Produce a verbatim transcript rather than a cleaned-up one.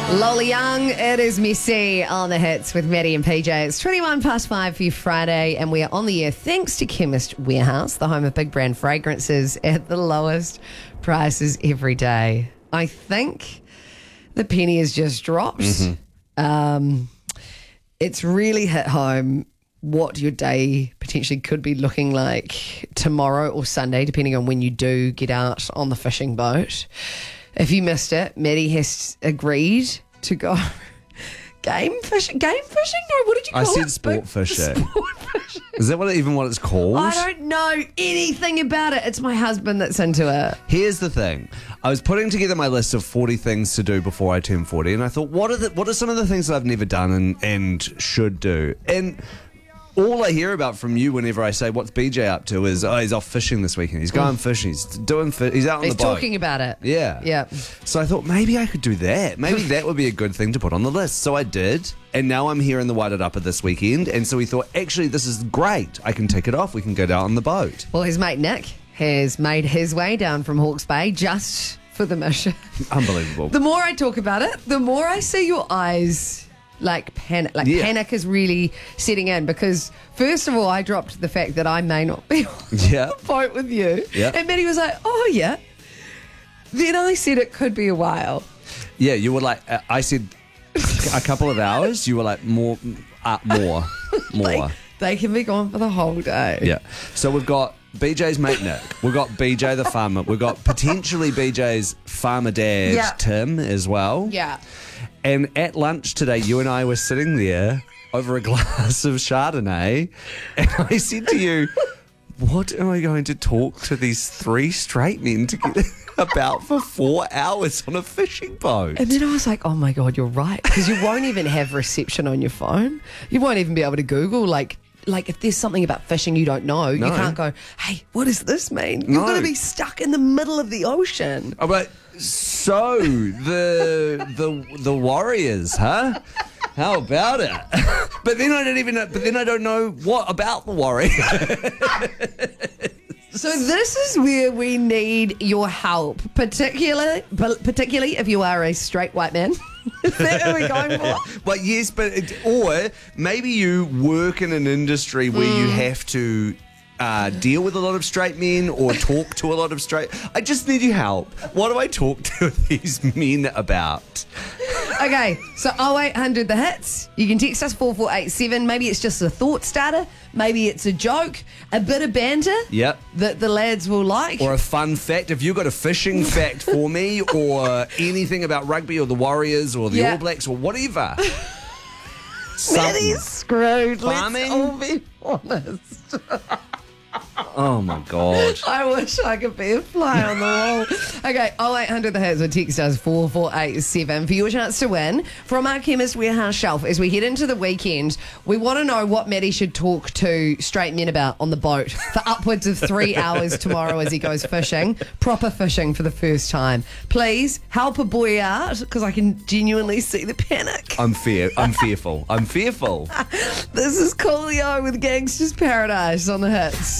Lola Young, it is Missy on the hits with Maddie and P J. It's twenty-one past five for your Friday, and we are on the air thanks to Chemist Warehouse, the home of big brand fragrances at the lowest prices every day. I think the penny has just dropped. Mm-hmm. Um, it's really hit home what your day potentially could be looking like tomorrow or Sunday, depending on when you do get out on the fishing boat. If you missed it, Maddie has agreed to go game fishing. Game fishing? No, what did you call I it? said sport fishing. Sport fishing. Is that what even what it's called? I don't know anything about it. It's my husband that's into it. Here's the thing. I was putting together my list of forty things to do before I turn forty, and I thought, what are the, what are some of the things that I've never done and, and should do? And all I hear about from you whenever I say, what's B J up to, is, oh, he's off fishing this weekend. He's going mm. fishing. He's doing fi- He's out on he's the boat. He's talking about it. Yeah. Yeah. So I thought maybe I could do that. Maybe that would be a good thing to put on the list. So I did. And now I'm here in the Whited Upper this weekend. And so we thought, actually, this is great. I can tick it off. We can go down on the boat. Well, his mate Nick has made his way down from Hawke's Bay just for the mission. Unbelievable. The more I talk about it, the more I see your eyes like panic. Like yeah. panic is really setting in because, first of all, I dropped the fact that I may not be on yeah. the boat with you. Yeah. And Maddie was like, oh, yeah. Then I said it could be a while. Yeah, you were like, uh, I said a couple of hours. You were like, more, uh, more, more. Like, they can be gone for the whole day. Yeah. So we've got B J's mate Nick. We've got B J the farmer. We've got potentially B J's farmer dad, yeah. Tim, as well. Yeah. And at lunch today, you and I were sitting there over a glass of Chardonnay, and I said to you, what am I going to talk to these three straight men to get about for four hours on a fishing boat? And then I was like, oh my God, you're right. Because you won't even have reception on your phone. You won't even be able to Google, like, like if there's something about fishing you don't know, no. you can't go, hey, what does this mean? You're no. going to be stuck in the middle of the ocean. Oh, but so the the the Warriors, huh? How about it? But then I don't even know. But then I don't know what about the Warriors. So this is where we need your help, particularly particularly if you are a straight white man. Is that what we're going for? Well, yes, but it, or maybe you work in an industry where mm. you have to uh, deal with a lot of straight men or talk to a lot of straight. I just need your help. What do I talk to these men about? Okay, so oh eight hundred the hits. You can text us four four eight seven. Maybe it's just a thought starter. Maybe it's a joke, a bit of banter. Yep. That the lads will like. Or a fun fact. If you've got a fishing fact for me, or anything about rugby or the Warriors or the yeah. All Blacks or whatever. Maddie's screwed. Farming? Let's all be honest. Oh my God. I wish I could be a fly on the wall. Okay, oh eight hundred the hits or text us four four eight seven for your chance to win from our Chemist Warehouse shelf. As we head into the weekend, we want to know what Maddie should talk to straight men about on the boat for upwards of three hours tomorrow as he goes fishing. Proper fishing for the first time. Please help a boy out because I can genuinely see the panic. I'm fear. I'm fearful. I'm fearful. This is Coolio with Gangsta's Paradise on the hits.